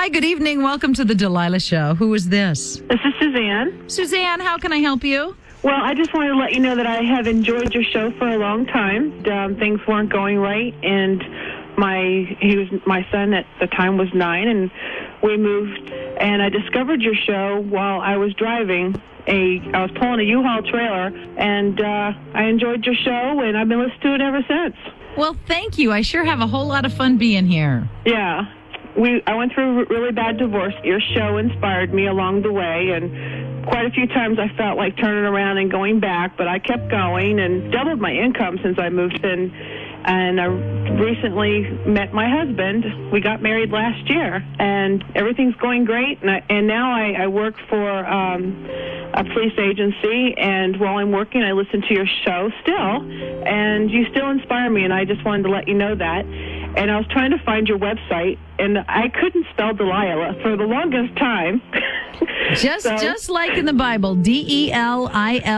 Hi, good evening. Welcome to the Delilah Show. Who is this? This is Suzanne. Suzanne, how can I help you? Well, I just wanted to let you know that I have enjoyed your show for a long time. Things weren't going right, and my son at the time was 9, and we moved, and I discovered your show while I was driving. I was pulling a U-Haul trailer, and I enjoyed your show, and I've been listening to it ever since. Well, thank you. I sure have a whole lot of fun being here. Yeah. I went through a really bad divorce. Your show inspired me along the way, and quite a few times I felt like turning around and going back, but I kept going and doubled my income since I moved in. And I recently met my husband. We got married last year, and everything's going great. And now I work for a police agency, and while I'm working, I listen to your show still, and you still inspire me, and I just wanted to let you know that. And I was trying to find your website, and I couldn't spell Delilah for the longest time. Just like in the Bible, Delilah.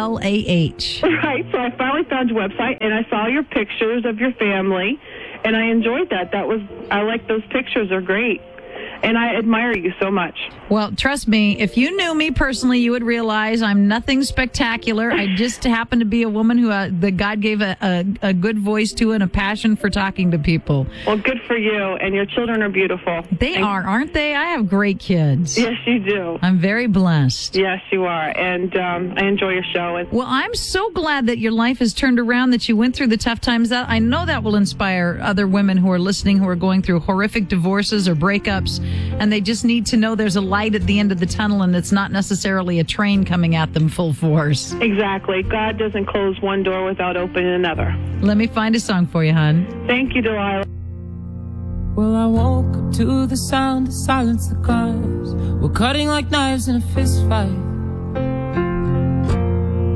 Right, so I finally found your website, and I saw your pictures of your family, and I enjoyed that. I like those pictures. They're great. And I admire you so much. Well, trust me, if you knew me personally, you would realize I'm nothing spectacular. I just happen to be a woman who that God gave a good voice to and a passion for talking to people. Well, good for you. And your children are beautiful. They are, aren't they? I have great kids. Yes, you do. I'm very blessed. Yes, you are. And I enjoy your show. Well, I'm so glad that your life has turned around, that you went through the tough times. I know that will inspire other women who are listening, who are going through horrific divorces or breakups, and they just need to know there's a light at the end of the tunnel, and it's not necessarily a train coming at them full force. Exactly. God doesn't close one door without opening another. Let me find a song for you, hon. Thank you, Delilah. Well, I woke up to the sound of silence. The cars were cutting like knives in a fist fight,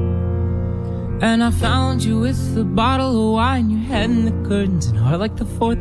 and I found you with a bottle of wine, your head in the curtains, and heart like the 4th